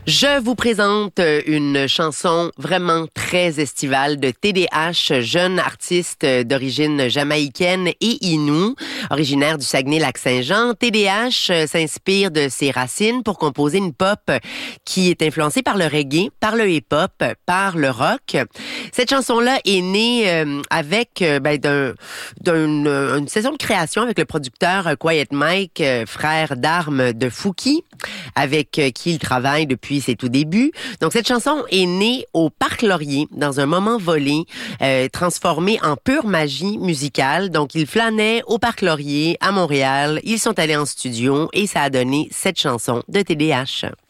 Je vous présente une chanson vraiment très estivale de TDH, jeune artiste d'origine jamaïcaine et inou, originaire du Saguenay-Lac-Saint-Jean. TDH s'inspire de ses racines pour composer une pop qui est influencée par le reggae, par le hip-hop, par le rock. Cette chanson-là est née avec d'une session de création avec le producteur Quiet Mike, frère d'armes de Fouki, avec qui il travaille depuis ses tout débuts. Donc, cette chanson est née au Parc Laurier, dans un moment volé, transformé en pure magie musicale. Donc, ils flânaient au Parc Laurier, à Montréal. Ils sont allés en studio et ça a donné cette chanson de TDH.